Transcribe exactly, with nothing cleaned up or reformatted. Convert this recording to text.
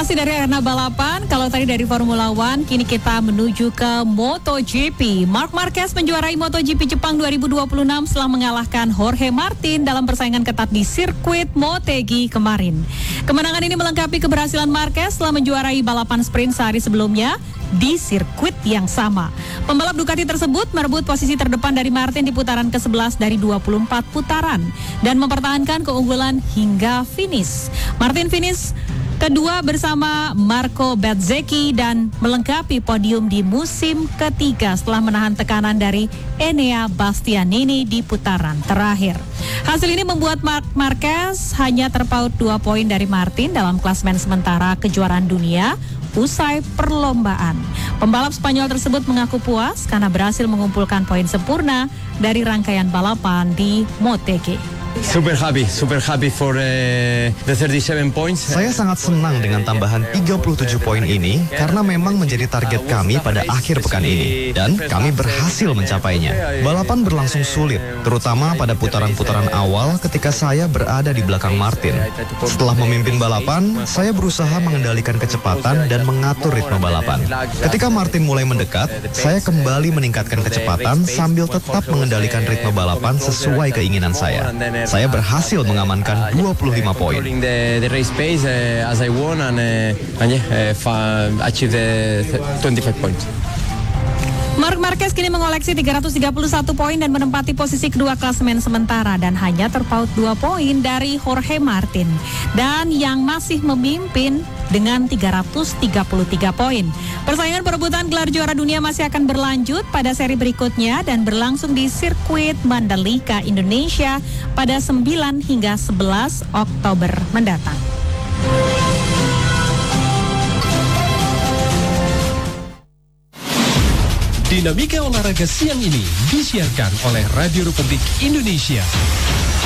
Masih dari arena balapan, kalau tadi dari Formula One, kini kita menuju ke MotoGP. Marc Marquez menjuarai MotoGP Jepang dua ribu dua puluh enam setelah mengalahkan Jorge Martin dalam persaingan ketat di sirkuit Motegi kemarin. Kemenangan ini melengkapi keberhasilan Marquez setelah menjuarai balapan sprint sehari sebelumnya di sirkuit yang sama. Pembalap Ducati tersebut merebut posisi terdepan dari Martin di putaran ke sebelas dari dua puluh empat putaran dan mempertahankan keunggulan hingga finish. Martin finish kedua bersama Marco Bezzecchi dan melengkapi podium di musim ketiga setelah menahan tekanan dari Enea Bastianini di putaran terakhir. Hasil ini membuat Marc Marquez hanya terpaut dua poin dari Martin dalam klasemen sementara kejuaraan dunia usai perlombaan. Pembalap Spanyol tersebut mengaku puas karena berhasil mengumpulkan poin sempurna dari rangkaian balapan di Motegi. Super happy, super happy for uh, the thirty-seven points. Saya sangat senang dengan tambahan tiga puluh tujuh poin ini karena memang menjadi target kami pada akhir pekan ini dan kami berhasil mencapainya. Balapan berlangsung sulit, terutama pada putaran-putaran awal ketika saya berada di belakang Martin. Setelah memimpin balapan, saya berusaha mengendalikan kecepatan dan mengatur ritme balapan. Ketika Martin mulai mendekat, saya kembali meningkatkan kecepatan sambil tetap mengendalikan ritme balapan sesuai keinginan saya. Saya berhasil mengamankan dua puluh lima poin. Marc Marquez kini mengoleksi tiga ratus tiga puluh satu poin dan menempati posisi kedua klasemen sementara dan hanya terpaut dua poin dari Jorge Martin dan yang masih memimpin dengan tiga ratus tiga puluh tiga poin. Persaingan perebutan gelar juara dunia masih akan berlanjut pada seri berikutnya dan berlangsung di sirkuit Mandalika, Indonesia pada sembilan hingga sebelas Oktober mendatang. Dinamika olahraga siang ini disiarkan oleh Radio Rupetik Indonesia.